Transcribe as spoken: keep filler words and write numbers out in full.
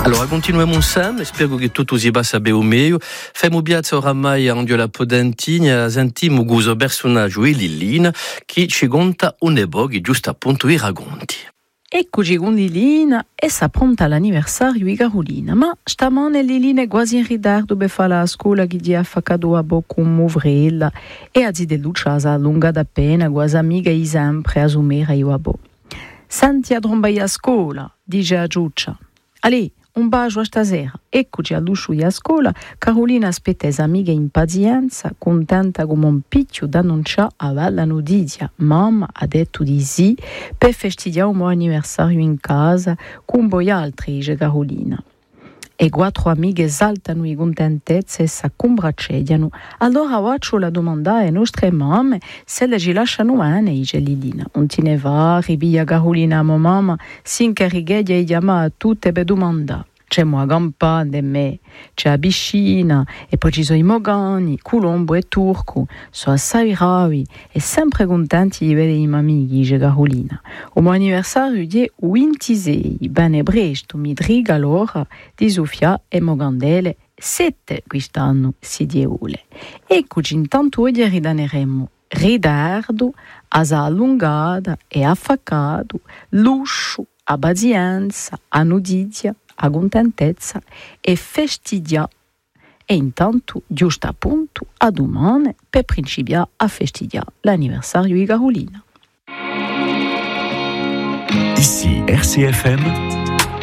Allora, continuiamo insieme, spero che tutto si passa bene o meglio. Femo piazza oramai a la Podentina, sentiamo questo personaggio, Lillina, che ci conta un'epoca giusto appunto i racconti. Eccoci con Lilina e si appronta all'anniversario di Carolina, ma stamane Lilina è quasi in ritardo per fare la scuola che gli ha fatto a bocca con Movrella e a zide Lucia si allunga da pena, quasi amica e sempre a sumera io a bo. Senti a trombai a scuola, dice a Giuccia. Allì, un bacio a stasera. Eccoci all'uscio di scuola. Carolina aspetta le amiche in pazienza, contenta come un picchio d'annunciare alla notizia. Mamma ha detto di sì per festeggiare un mio anniversario in casa con voi altri, dice Carolina. E quattro amiche saltano di contentezza e si combracciano. Allora faccio la domanda alle nostre mamme se le ci lasciano bene, dice Lilina. Non te ne va, ripiglia Carolina, ma mamma si incarica di chiamare a tutte per domandare. C'è una campana di me, c'è la piscina, e poi ci sono i mogani, Colombo e Turco, sono assai bravi e sempre contenti di vedere i miei amici, dice Carolina. O mio anniversario è ventisei, bene presto, mi triga allora di Sofia e Mogandele, sette quest'anno si dievole. Eccoci, intanto oggi ridaneremo ritardo, asa allungata e affaccato, luscio, a pazienza, a notizia, a contentezza e festiglia. E intanto, giusto appunto, a domani per principiare a festeggiare l'anniversario di Carolina. Ici R C F M